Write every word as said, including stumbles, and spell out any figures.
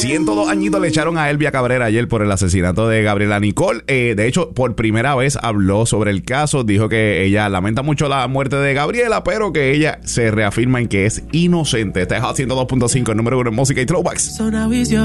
ciento dos añitos le echaron a Elvia Cabrera ayer por el asesinato de Gabriela Nicole. Eh, de hecho, por primera vez habló sobre el caso. Dijo que ella lamenta mucho la muerte de Gabriela, pero que ella se reafirma en que es inocente. Este es Hot ciento dos punto cinco, el número uno en música y throwbacks.